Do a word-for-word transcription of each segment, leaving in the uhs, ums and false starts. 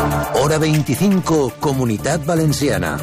Hora veinticinco, Comunidad Valenciana.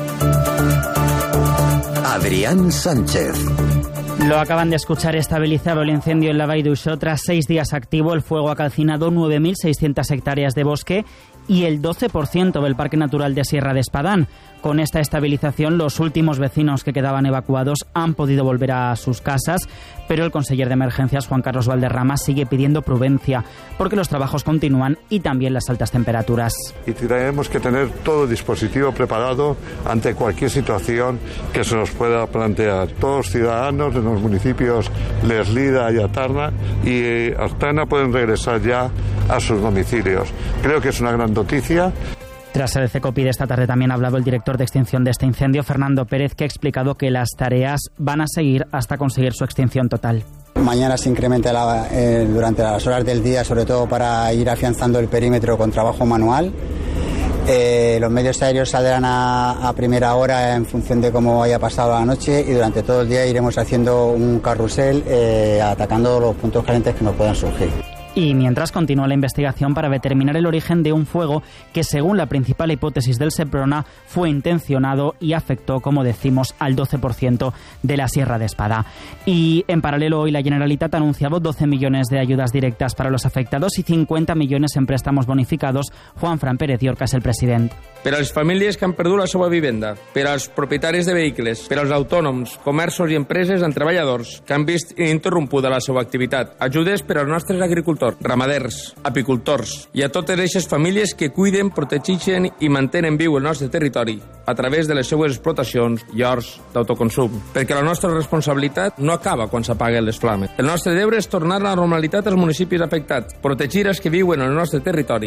Adrián Sánchez. Lo acaban de escuchar, estabilizado el incendio en la Vall d'Uixó. Tras seis días activo, el fuego ha calcinado nueve mil seiscientas hectáreas de bosque y el doce por ciento del Parque Natural de Sierra de Espadán. Con esta estabilización, los últimos vecinos que quedaban evacuados han podido volver a sus casas, pero el conseller de Emergencias, Juan Carlos Valderrama, sigue pidiendo prudencia, porque los trabajos continúan y también las altas temperaturas. Y tenemos que tener todo dispositivo preparado ante cualquier situación que se nos pueda plantear. Todos los ciudadanos de los municipios Leslida y Atarna y Artana pueden regresar ya a sus domicilios. Creo que es una gran noticia. Tras el CECOPI de esta tarde también ha hablado el director de extinción de este incendio, Fernando Pérez, que ha explicado que las tareas van a seguir hasta conseguir su extinción total. Mañana se incrementa la, eh, durante las horas del día, sobre todo para ir afianzando el perímetro con trabajo manual. Eh, los medios aéreos saldrán a, a primera hora en función de cómo haya pasado la noche y durante todo el día iremos haciendo un carrusel eh, atacando los puntos calientes que nos puedan surgir. Y mientras continúa la investigación para determinar el origen de un fuego que, según la principal hipótesis del SEPRONA, fue intencionado y afectó, como decimos, al doce por ciento de la Sierra de Espada. Y en paralelo, hoy la Generalitat ha anunciado doce millones de ayudas directas para los afectados y cincuenta millones en préstamos bonificados. Juan Fran Pérez Llorca és el president. Per als famílies que han perdut la seva vivenda, per als propietaris de vehicles, per als autònoms, comerços i empreses amb treballadors que han vist ininterrompuda la seva activitat. Ajudes per als nostres agricultors, ramaders, apicultors i a totes aquestes famílies que cuiden, protegeixen i mantenen viu el nostre territori a través de les seues explotacions i horts d'autoconsum. Perquè la nostra responsabilitat no acaba quan s'apaguen les flames. El nostre deure és tornar a la normalitat als municipis afectats, protegir els que viuen en el nostre territori.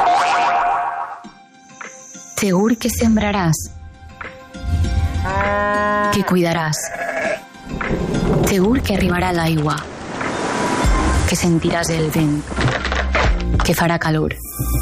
Segur que sembraràs, que cuidaràs, segur que arribarà l'aigua, que sentiràs el vent, que farà calor.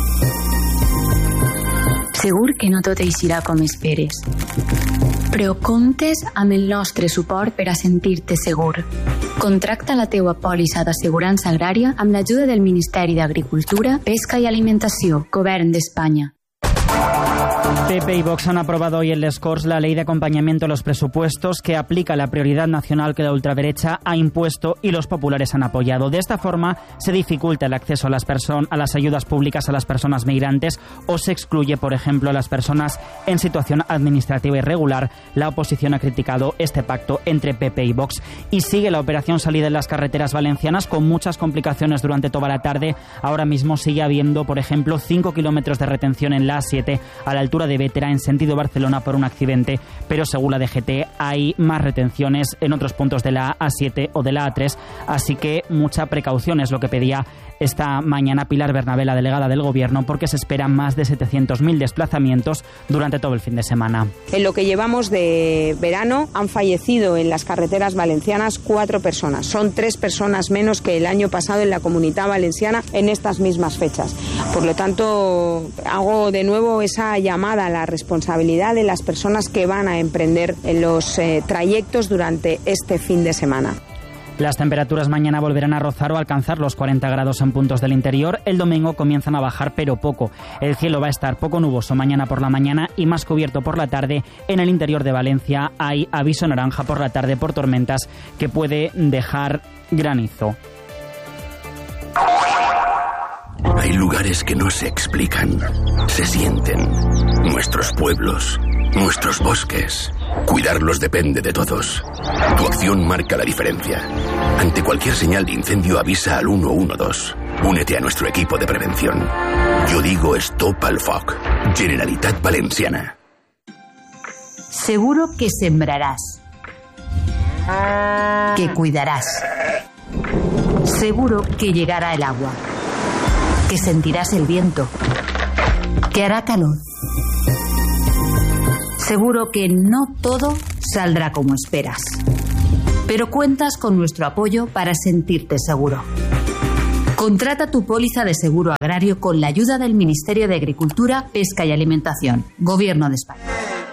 Segur que no tot eixirà com esperes, però comptes amb el nostre suport per a sentir-te segur. Contracta la teua pòlissa d'assegurança agrària amb l'ajuda del Ministeri d'Agricultura, Pesca i Alimentació, Govern d'Espanya. P P y Vox han aprobado hoy en les Corts la ley de acompañamiento a los presupuestos que aplica la prioridad nacional que la ultraderecha ha impuesto y los populares han apoyado. De esta forma se dificulta el acceso a las, person- a las ayudas públicas a las personas migrantes o se excluye, por ejemplo, a las personas en situación administrativa irregular. La oposición ha criticado este pacto entre P P y Vox y sigue la operación salida en las carreteras valencianas con muchas complicaciones durante toda la tarde. Ahora mismo sigue habiendo, por ejemplo, cinco kilómetros de retención en la A siete a la altura de Bétera en sentido Barcelona por un accidente, pero según la D G T hay más retenciones en otros puntos de la A siete o de la A tres, así que mucha precaución es lo que pedía esta mañana Pilar Bernabé, la delegada del Gobierno, porque se esperan más de setecientos mil desplazamientos durante todo el fin de semana. En lo que llevamos de verano han fallecido en las carreteras valencianas cuatro personas. Son tres personas menos que el año pasado en la Comunidad Valenciana en estas mismas fechas. Por lo tanto, hago de nuevo esa llamada a la responsabilidad de las personas que van a emprender los eh, trayectos durante este fin de semana. Las temperaturas mañana volverán a rozar o alcanzar los cuarenta grados en puntos del interior. El domingo comienzan a bajar, pero poco. El cielo va a estar poco nuboso mañana por la mañana y más cubierto por la tarde. En el interior de Valencia hay aviso naranja por la tarde por tormentas que puede dejar granizo. Hay lugares que no se explican, se sienten. Nuestros pueblos, nuestros bosques. Cuidarlos depende de todos. Tu acción marca la diferencia. Ante cualquier señal de incendio avisa al uno uno dos. Únete a nuestro equipo de prevención. Yo digo Stop al Foc. Generalitat Valenciana. Seguro que sembrarás. Que cuidarás. Seguro que llegará el agua. Que sentirás el viento. Que hará calor. Seguro que no todo saldrá como esperas, pero cuentas con nuestro apoyo para sentirte seguro. Contrata tu póliza de seguro agrario con la ayuda del Ministerio de Agricultura, Pesca y Alimentación, Gobierno de España.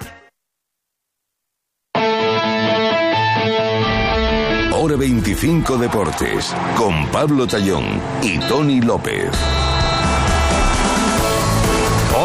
Hora veinticinco Deportes, con Pablo Tallón y Tony López.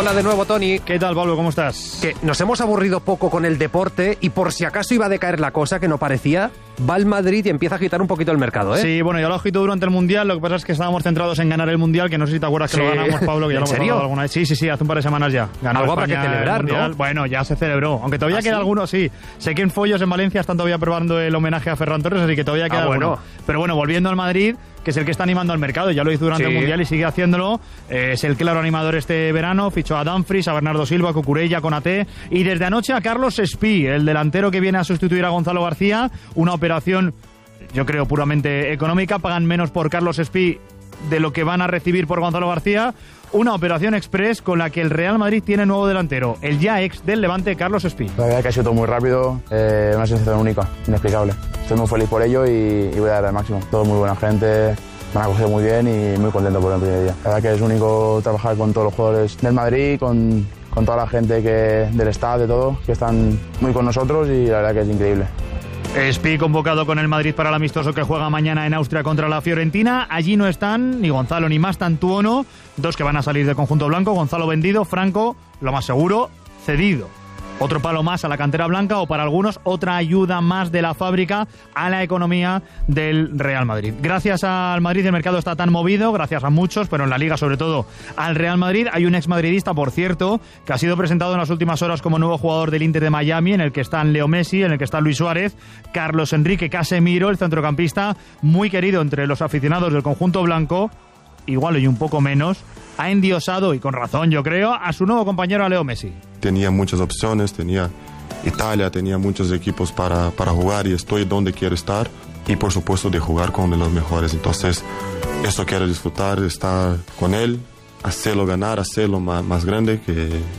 Hola de nuevo, Tony. ¿Qué tal, Pablo? ¿Cómo estás? Que nos hemos aburrido poco con el deporte y por si acaso iba a decaer la cosa, que no parecía, va el Madrid y empieza a agitar un poquito el mercado, ¿eh? Sí, bueno, ya lo agitó durante el Mundial, lo que pasa es que estábamos centrados en ganar el Mundial, que no sé si te acuerdas que sí. Lo ganamos, Pablo, que ya ¿En lo hemos serio? hablado alguna vez. Sí, sí, sí, hace un par de semanas ya. Ganó Algo habrá que España celebrar, ¿no? Bueno, ya se celebró, aunque todavía ¿Ah, queda sí? alguno, sí. Sé que en Follos, en Valencia, están todavía probando el homenaje a Ferran Torres, así que todavía queda ah, bueno. alguno. Pero bueno, volviendo al Madrid, que es el que está animando al mercado, ya lo hizo durante Sí. el Mundial y sigue haciéndolo, eh, es el claro animador este verano, fichó a Dumfries, a Bernardo Silva, a Cucurella, Konaté, y desde anoche a Carlos Espí, el delantero que viene a sustituir a Gonzalo García, una operación, yo creo, puramente económica, pagan menos por Carlos Espí de lo que van a recibir por Gonzalo García, una operación express con la que el Real Madrid tiene nuevo delantero, el ya ex del Levante, Carlos Espí. La verdad es que ha sido todo muy rápido, eh, una sensación única, inexplicable. Estoy muy feliz por ello y, y voy a dar el máximo. Todo muy buena gente, me han acogido muy bien y muy contento por el primer día. La verdad que es único trabajar con todos los jugadores del Madrid, con, con toda la gente que, del staff, de todo, que están muy con nosotros y la verdad que es increíble. Espí convocado con el Madrid para el amistoso que juega mañana en Austria contra la Fiorentina. Allí no están ni Gonzalo ni Mastantuono, dos que van a salir del conjunto blanco. Gonzalo vendido, Franco, lo más seguro, cedido. Otro palo más a la cantera blanca o para algunos otra ayuda más de la fábrica a la economía del Real Madrid. Gracias al Madrid el mercado está tan movido, gracias a muchos, pero en la Liga sobre todo al Real Madrid. Hay un exmadridista, por cierto, que ha sido presentado en las últimas horas como nuevo jugador del Inter de Miami, en el que están Leo Messi, en el que está Luis Suárez, Carlos Enrique Casemiro, el centrocampista muy querido entre los aficionados del conjunto blanco, igual y un poco menos, ha endiosado, y con razón yo creo, a su nuevo compañero, a Leo Messi. Tenía muchas opciones, tenía Italia, tenía muchos equipos para, para jugar y estoy donde quiero estar y por supuesto de jugar con uno de los mejores. Entonces, eso quiero disfrutar, estar con él, hacerlo ganar, hacerlo más, más grande, que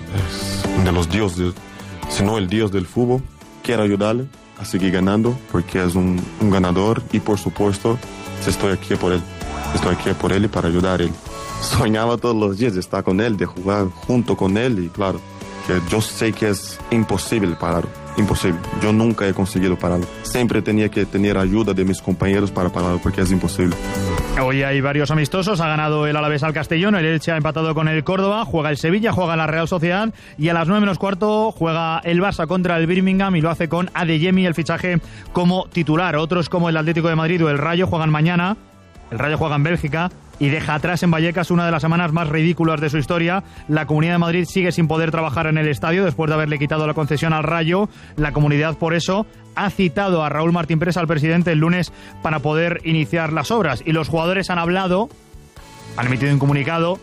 es uno de los dioses, si no el dios del fútbol. Quiero ayudarle a seguir ganando porque es un, un ganador y por supuesto estoy aquí por él. Estoy aquí por él y para ayudar a él. Soñaba todos los días de estar con él, de jugar junto con él y claro, que yo sé que es imposible pararlo, imposible. Yo nunca he conseguido pararlo. Siempre tenía que tener ayuda de mis compañeros para pararlo porque es imposible. Hoy hay varios amistosos, ha ganado el Alavés al Castellón, el Elche ha empatado con el Córdoba, juega el Sevilla, juega la Real Sociedad y a las nueve menos cuarto juega el Barça contra el Birmingham y lo hace con Adeyemi, el fichaje como titular. Otros como el Atlético de Madrid o el Rayo juegan mañana. El Rayo juega en Bélgica y deja atrás en Vallecas una de las semanas más ridículas de su historia. La Comunidad de Madrid sigue sin poder trabajar en el estadio después de haberle quitado la concesión al Rayo. La Comunidad, por eso, ha citado a Raúl Martín Presa, al presidente, el lunes para poder iniciar las obras. Y los jugadores han hablado, han emitido un comunicado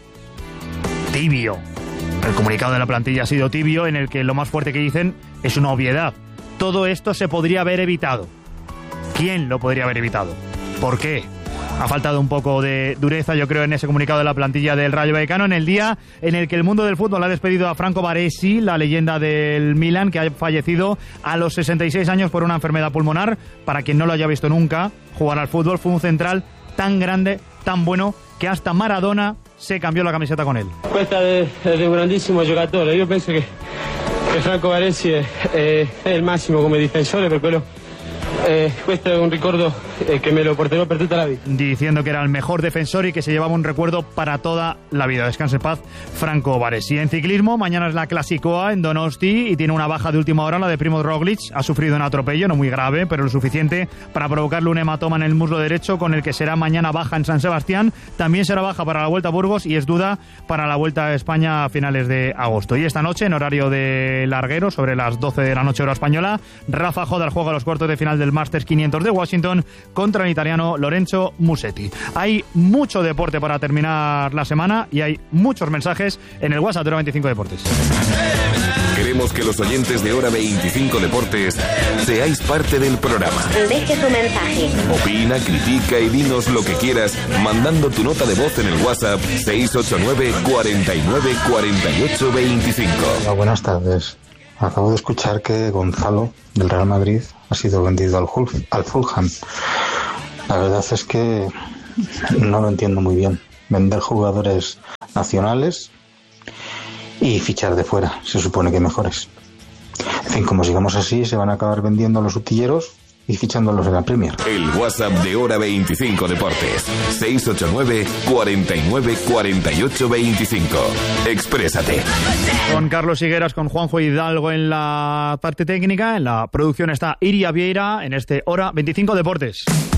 tibio. El comunicado de la plantilla ha sido tibio, en el que lo más fuerte que dicen es una obviedad. Todo esto se podría haber evitado. ¿Quién lo podría haber evitado? ¿Por qué? Ha faltado un poco de dureza, yo creo, en ese comunicado de la plantilla del Rayo Vallecano, en el día en el que el mundo del fútbol ha despedido a Franco Baresi, la leyenda del Milan, que ha fallecido a los sesenta y seis años por una enfermedad pulmonar. Para quien no lo haya visto nunca jugar al fútbol, fue un central tan grande, tan bueno, que hasta Maradona se cambiò la camiseta con él. Questa è di un grandissimo giocatore. Io penso che, che Franco Baresi è, è, è il massimo come difensore, per quello Eh, questo è un ricordo eh, que me lo porterò per tutta la vida. Diciendo que era el mejor defensor y que se llevaba un recuerdo para toda la vida. Descanse en paz, Franco Baresi. En ciclismo, mañana es la Klasikoa en Donosti y tiene una baja de última hora, la de Primoz Roglic. Ha sufrido un atropello, no muy grave, pero lo suficiente para provocarle un hematoma en el muslo derecho, con el que será mañana baja en San Sebastián. También será baja para la Vuelta a Burgos y es duda para la Vuelta a España a finales de agosto. Y esta noche, en horario de larguero, sobre las doce de la noche hora española, Rafa Nadal juega a los cuartos de final del Masters quinientos de Washington contra el italiano Lorenzo Musetti. Hay mucho deporte para terminar la semana y hay muchos mensajes en el WhatsApp de Hora veinticinco Deportes. Queremos que los oyentes de Hora veinticinco Deportes seáis parte del programa. Deje tu mensaje. Opina, critica y dinos lo que quieras mandando tu nota de voz en el WhatsApp seis ocho nueve, cuarenta y nueve, cuarenta y ocho, veinticinco. Hola, buenas tardes. Acabo de escuchar que Gonzalo, del Real Madrid, ha sido vendido al, Hulf, al Fulham. La verdad es que no lo entiendo muy bien. Vender jugadores nacionales y fichar de fuera, se supone que mejores. En fin, como sigamos así, se van a acabar vendiendo los utilleros y fichándolos en la Premier. El WhatsApp de Hora veinticinco Deportes. seis ocho nueve, cuarenta y nueve, cuarenta y ocho, veinticinco. Exprésate. Con Carlos Higueras, con Juanjo Hidalgo en la parte técnica. En la producción está Iria Vieira en este Hora veinticinco Deportes.